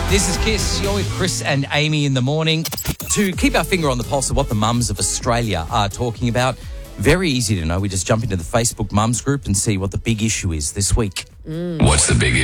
This is Kiss. You're with Chris and Amy in the morning. To keep our finger on the pulse of what the mums of Australia are talking about, very easy to know. We just jump into the Facebook mums group and see what the big issue is this week. What's the big